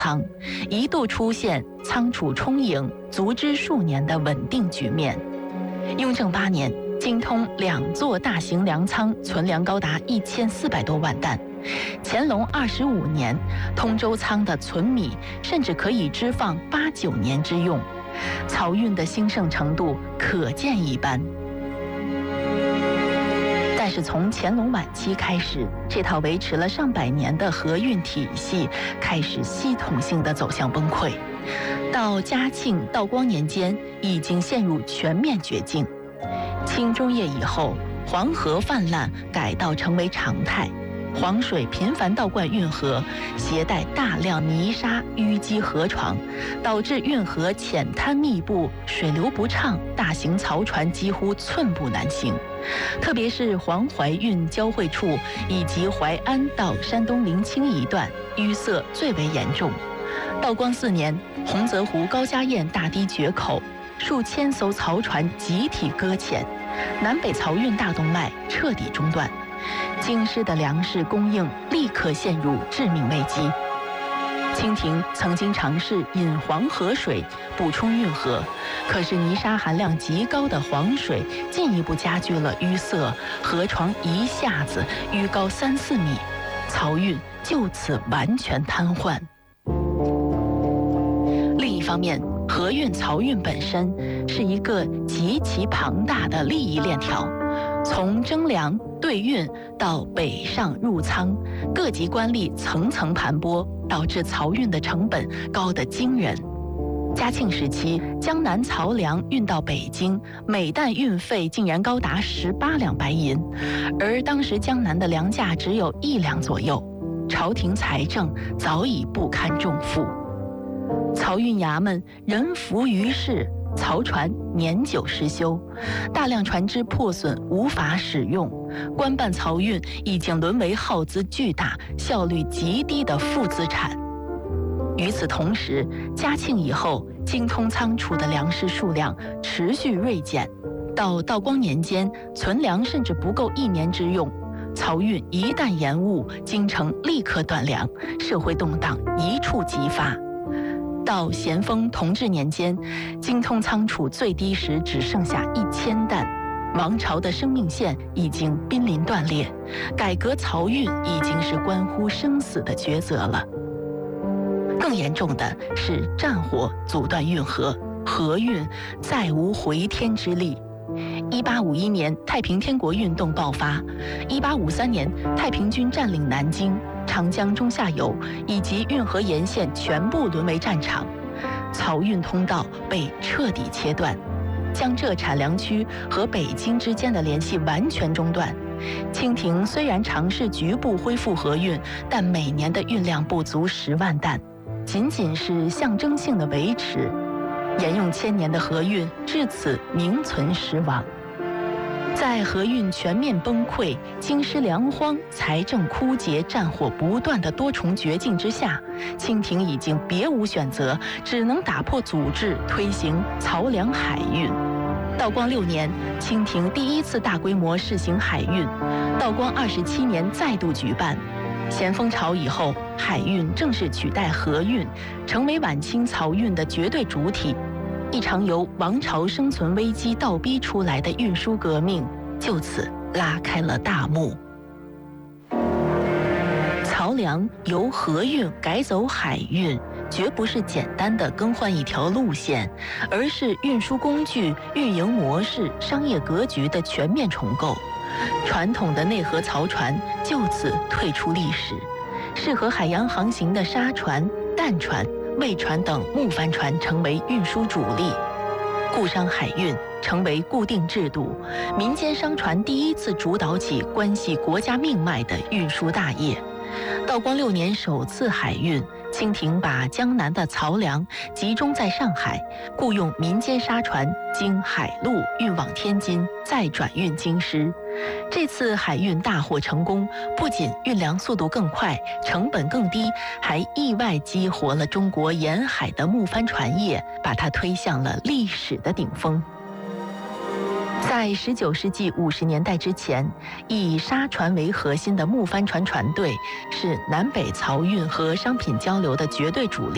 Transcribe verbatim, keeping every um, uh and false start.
仓，一度出现仓储充盈、足之数年的稳定局面。雍正八年，精通两座大型粮仓存粮高达一千四百多万担。乾隆二十五年，通州仓的存米甚至可以支放八九年之用，漕运的兴盛程度可见一斑。但是从乾隆晚期开始，这套维持了上百年的河运体系开始系统性的走向崩溃。到嘉庆、道光年间，已经陷入全面绝境。清中叶以后，黄河泛滥改道成为常态。黄水频繁倒灌运河，携带大量泥沙淤积河床，导致运河浅滩密布，水流不畅，大型漕船几乎寸步难行。特别是黄淮运交汇处以及淮安到山东临清一段，淤塞最为严重。道光四年，洪泽湖高家堰大堤决口，数千艘漕船集体搁浅，南北漕运大动脉彻底中断。京师的粮食供应立刻陷入致命危机。清廷曾经尝试引黄河水补充运河，可是泥沙含量极高的黄水进一步加剧了淤塞，河床一下子淤高三四米，漕运就此完全瘫痪。另一方面，河运漕运本身是一个极其庞大的利益链条，从征粮对运到北上入仓，各级官吏层层盘剥，导致漕运的成本高得惊人。嘉庆时期，江南漕粮运到北京，每担运费竟然高达十八两白银，而当时江南的粮价只有一两左右，朝廷财政早已不堪重负。漕运衙门人浮于事，漕船年久失修，大量船只破损无法使用，官办漕运已经沦为耗资巨大、效率极低的负资产。与此同时，嘉庆以后，精通仓储的粮食数量持续锐减，到道光年间，存粮甚至不够一年之用。漕运一旦延误，京城立刻断粮，社会动荡一触即发。到咸丰同治年间，精通仓储最低时只剩下一千担，王朝的生命线已经濒临断裂，改革漕运已经是关乎生死的抉择了。更严重的是战火阻断运河，河运再无回天之力。一八五一年，太平天国运动爆发；一八五三年，太平军占领南京。长江中下游以及运河沿线全部沦为战场，漕运通道被彻底切断，江浙产粮区和北京之间的联系完全中断。清廷虽然尝试局部恢复河运，但每年的运量不足十万担，仅仅是象征性的维持，沿用千年的河运至此名存实亡。在河运全面崩溃、京师粮荒、财政枯竭、战火不断的多重绝境之下，清廷已经别无选择，只能打破祖制，推行漕粮海运。道光六年，清廷第一次大规模试行海运；道光二十七年再度举办。咸丰朝以后，海运正式取代河运，成为晚清漕运的绝对主体。一场由王朝生存危机倒逼出来的运输革命，就此拉开了大幕。漕粮由河运改走海运，绝不是简单的更换一条路线，而是运输工具、运营模式、商业格局的全面重构。传统的内河漕船就此退出历史，适合海洋航行的沙船、淡船、卫船等木帆船成为运输主力，固商海运成为固定制度，民间商船第一次主导起关系国家命脉的运输大业。道光六年首次海运，清廷把江南的漕粮集中在上海，雇用民间沙船经海路运往天津，再转运京师。这次海运大获成功，不仅运粮速度更快，成本更低，还意外激活了中国沿海的木帆船业，把它推向了历史的顶峰。在十九世纪五十年代之前，以沙船为核心的木帆船船队是南北漕运和商品交流的绝对主力。